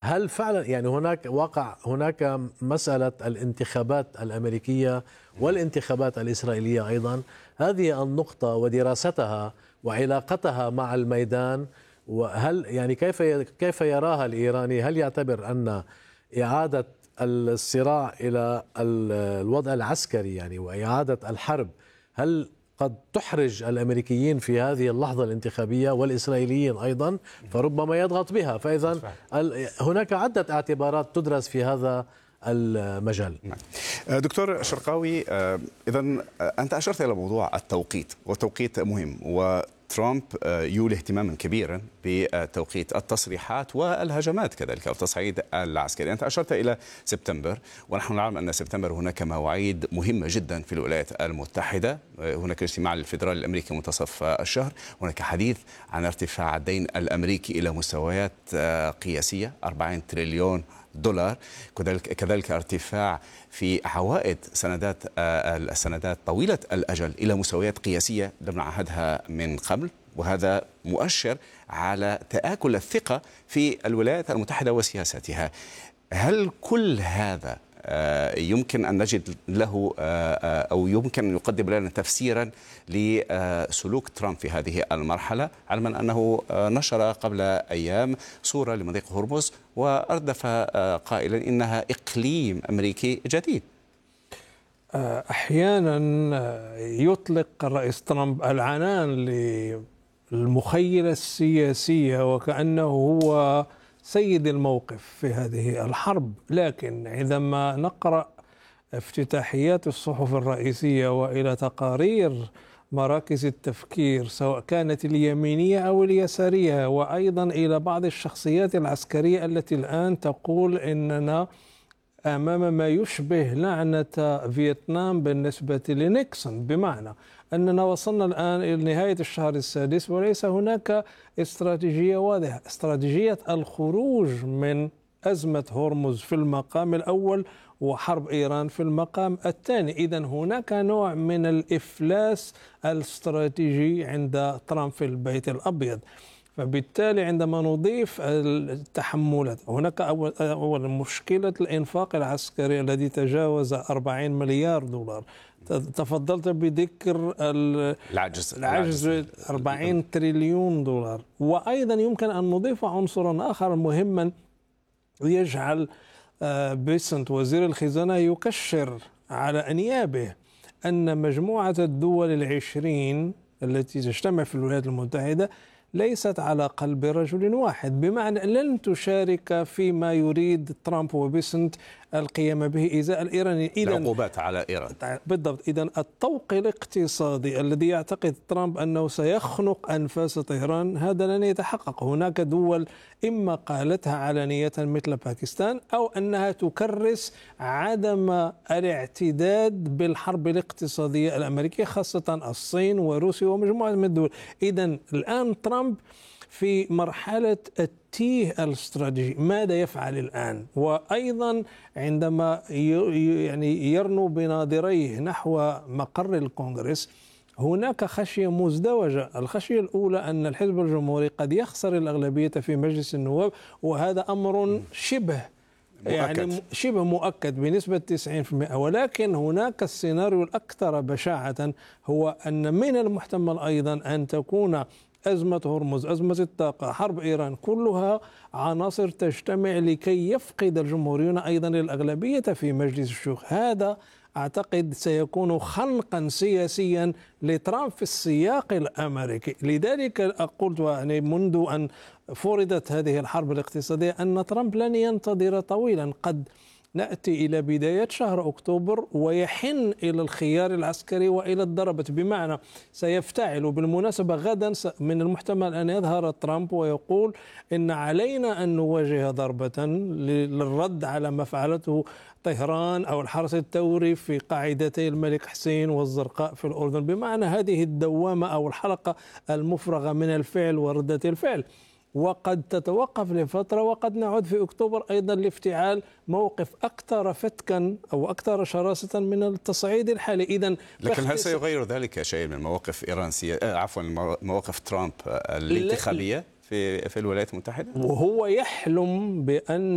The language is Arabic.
هل فعلا يعني هناك مسألة الانتخابات الأمريكية والانتخابات الإسرائيلية أيضا، هذه النقطة ودراستها وعلاقتها مع الميدان، وهل يعني كيف يراها الإيراني؟ هل يعتبر أن إعادة الصراع إلى الوضع العسكري يعني وإعادة الحرب هل قد تحرج الأمريكيين في هذه اللحظة الانتخابية والإسرائيليين أيضا، فربما يضغط بها؟ فإذا هناك عدة اعتبارات تدرس في هذا المجال. دكتور شرقاوي، إذن أنت أشرت إلى موضوع التوقيت، والتوقيت مهم، وترامب يولي اهتماما كبيرا بتوقيت التصريحات والهجمات كذلك أو التصعيد العسكري. أنت أشرت إلى سبتمبر، ونحن نعلم أن سبتمبر هناك مواعيد مهمة جدا في الولايات المتحدة. هناك اجتماع للفيدرالي الأمريكي منتصف الشهر، هناك حديث عن ارتفاع الدين الأمريكي إلى مستويات قياسية 40 تريليون دولار، كذلك ارتفاع في عوائد السندات طويلة الأجل إلى مستويات قياسية لم نعهدها من قبل، وهذا مؤشر على تآكل الثقة في الولايات المتحدة وسياستها. هل كل هذا يمكن أن نجد له أو يمكن أن يقدم لنا تفسيرا لسلوك ترامب في هذه المرحلة، علما أنه نشر قبل أيام صورة لمضيق هرمز وأردف قائلا إنها إقليم أمريكي جديد؟ أحيانا يطلق الرئيس ترامب العنان للمخيلة السياسية وكأنه هو سيد الموقف في هذه الحرب، لكن عندما نقرأ افتتاحيات الصحف الرئيسية وإلى تقارير مراكز التفكير سواء كانت اليمينية أو اليسارية، وأيضا إلى بعض الشخصيات العسكرية التي الآن تقول إننا أمام ما يشبه لعنة فيتنام بالنسبة لنيكسون، بمعنى أننا وصلنا الآن إلى نهاية الشهر السادس وليس هناك استراتيجية واضحة، استراتيجية الخروج من أزمة هرمز في المقام الأول وحرب إيران في المقام الثاني. إذن هناك نوع من الإفلاس الاستراتيجي عند ترامب في البيت الأبيض. فبالتالي عندما نضيف التحملات، هناك أول مشكلة الإنفاق العسكري الذي تجاوز 40 مليار دولار. تفضلت بذكر العجز 40 تريليون دولار. وأيضا يمكن أن نضيف عنصرا آخر مهما يجعل بيسنت وزير الخزانة يكشر على أنيابه أن مجموعة الدول العشرين التي تجتمع في الولايات المتحدة ليست على قلب رجل واحد، بمعنى لن تشارك فيما يريد ترامب وبيسنت القيام به إزاء الإيراني. العقوبات على إيران بالضبط. إذن الطوق الاقتصادي الذي يعتقد ترامب أنه سيخنق أنفاس طهران هذا لن يتحقق. هناك دول إما قالتها علانية مثل باكستان أو أنها تكرس عدم الاعتداد بالحرب الاقتصادية الأمريكية، خاصة الصين وروسيا ومجموعة من الدول. إذن الآن ترامب في مرحلة التيه الاستراتيجي، ماذا يفعل الآن؟ وأيضا عندما يعني يرنو بناظريه نحو مقر الكونغرس هناك خشية مزدوجة. الخشية الأولى أن الحزب الجمهوري قد يخسر الأغلبية في مجلس النواب، وهذا أمر شبه مؤكد بنسبة 90%. ولكن هناك السيناريو الأكثر بشاعة، هو أن من المحتمل أيضا أن تكون أزمة هرمز، أزمة الطاقة، حرب إيران، كلها عناصر تجتمع لكي يفقد الجمهوريون أيضا الأغلبية في مجلس الشيوخ. هذا أعتقد سيكون خنقا سياسيا لترامب في السياق الأمريكي. لذلك قلت يعني منذ أن فرضت هذه الحرب الاقتصادية أن ترامب لن ينتظر طويلا، قد نأتي إلى بداية شهر أكتوبر ويحن إلى الخيار العسكري وإلى الضربة، بمعنى سيفتعل. بالمناسبة غدا من المحتمل أن يظهر ترامب ويقول إن علينا أن نواجه ضربة للرد على ما فعلته طهران أو الحرس الثوري في قاعدتي الملك حسين والزرقاء في الأردن، بمعنى هذه الدوامة أو الحلقة المفرغة من الفعل وردة الفعل. وقد تتوقف لفترة وقد نعود في أكتوبر أيضا لافتعال موقف أكثر فتكا أو أكثر شراسة من التصعيد الحالي. إذن لكن هل سيغير ذلك شيء من مواقف إيران مواقف ترامب الانتخابية في الولايات المتحدة؟ وهو يحلم بأن